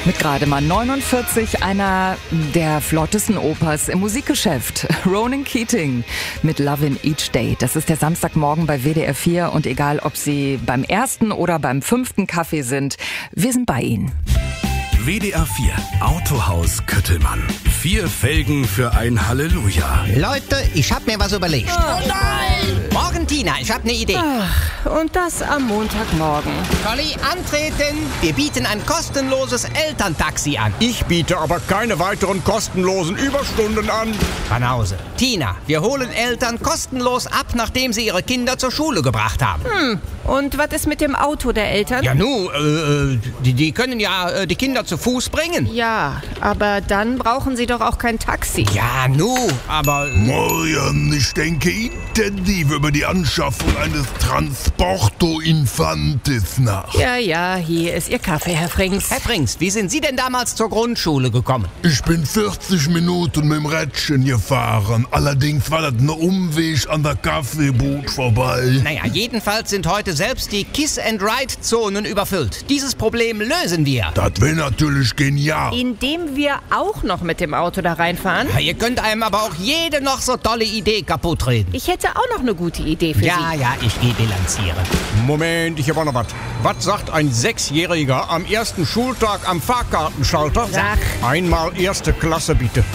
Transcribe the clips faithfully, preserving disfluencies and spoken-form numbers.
Mit gerade mal neunundvierzig einer der flottesten Opas im Musikgeschäft. Ronan Keating mit Lovin' Each Day. Das ist der Samstagmorgen bei W D R vier und egal, ob Sie beim ersten oder beim fünften Kaffee sind, wir sind bei Ihnen. W D R vier Autohaus Köttelmann. Vier Felgen für ein Halleluja. Leute, ich hab mir was überlegt. Oh nein! Morgen, Tina, ich hab eine Idee. Ach, und das am Montagmorgen. Colli, antreten. Wir bieten ein kostenloses Elterntaxi an. Ich biete aber keine weiteren kostenlosen Überstunden an. Banause. Tina, wir holen Eltern kostenlos ab, nachdem sie ihre Kinder zur Schule gebracht haben. Hm, und was ist mit dem Auto der Eltern? Ja, nu, äh, die, die können ja äh, die Kinder zu Fuß bringen. Ja, aber dann brauchen sie doch auch kein Taxi. Ja, nu, aber... Morgen, ich denke intensiv über die Anschaffung eines Transporto Infantis nach. Ja, ja, hier ist Ihr Kaffee, Herr Frings. Herr Frings, wie sind Sie denn damals zur Grundschule gekommen? Ich bin vierzig Minuten mit dem Rädchen gefahren. Allerdings war das ein Umweg an der Kaffeebude vorbei. Naja, jedenfalls sind heute selbst die Kiss-and-Ride-Zonen überfüllt. Dieses Problem lösen wir. Das wäre natürlich genial. Indem wir auch noch mit dem Auto da reinfahren? Ja, ihr könnt einem aber auch jede noch so tolle Idee kaputt reden. Ich hätte auch noch eine gute Idee für Ja, Sie. ja, ich gehe bilanzieren. Moment, ich habe auch noch was. Was sagt ein Sechsjähriger am ersten Schultag am Fahrkartenschalter? Sag. Einmal erste Klasse, bitte.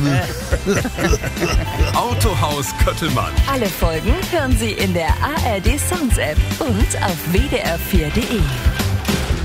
Autohaus Köttelmann. Alle Folgen hören Sie in der A R D Sounds App und auf w d r vier punkt d e.